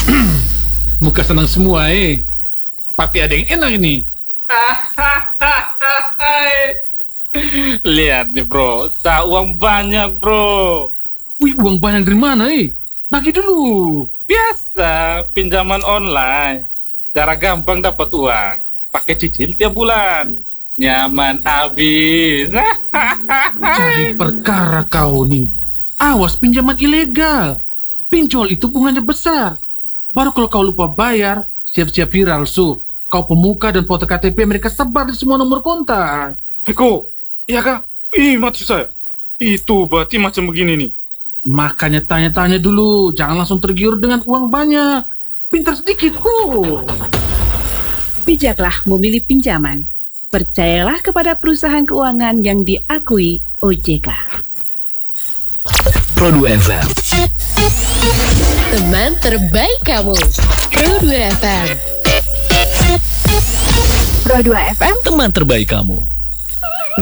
Muka senang semua Tapi ada yang enak ini. Lihat nih bro, saya uang banyak bro. Wih, uang banyak dari mana Bagi dulu. Biasa, pinjaman online. Cara gampang dapat uang. Pakai cicil tiap bulan. Nyaman habis. Cari perkara kau nih. Awas pinjaman ilegal. Pinjol itu bunganya besar. Baru kalau kau lupa bayar, siap-siap viral Kau pemuka dan foto KTP mereka sebar di semua nomor kontak. Eko, iya kak? Ih, mati saya. Itu berarti macam begini nih. Makanya tanya-tanya dulu. Jangan langsung tergiur dengan uang banyak. Pintar sedikit kok. Bijaklah memilih pinjaman. Percayalah kepada perusahaan keuangan yang diakui OJK. Pro2 FM. Teman terbaik kamu. Pro2 FM. Teman terbaik kamu.